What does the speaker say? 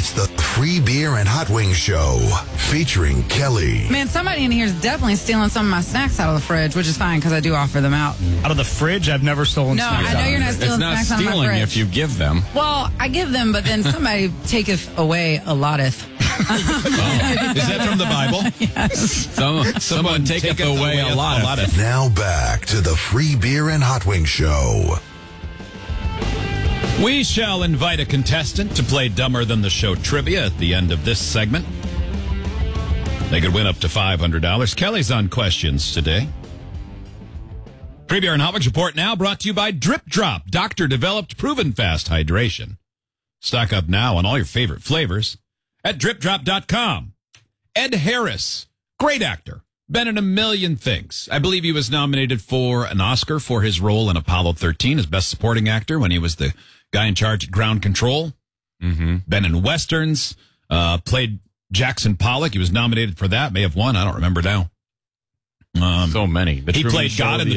It's the Free Beer and Hot Wings Show featuring Kelly. Man, somebody in here is definitely stealing some of my snacks out of the fridge, which is fine because I do offer them out. Out of the fridge? I've never stolen No, snacks. I know you're not It's stealing not snacks out of my stealing fridge. if you give them. Well, I give them, but then somebody taketh away a lotteth. Is that from the Bible? Someone taketh away a lot of. Now back to the Free Beer and Hot Wings Show. We shall invite a contestant to play Dumber Than the Show trivia at the end of this segment. They could win up to $500. Kelly's on questions today. Free Beer and Hot Wings Report now brought to you by Drip Drop, doctor-developed, proven fast hydration. Stock up now on all your favorite flavors at dripdrop.com. Ed Harris, great actor, been in a million things. I believe he was nominated for an Oscar for his role in Apollo 13 as Best Supporting Actor when he was the guy in charge at ground control. Mm-hmm. Been in Westerns, played Jackson Pollock. He was nominated for that, may have won. I don't remember now. So many. He played God in the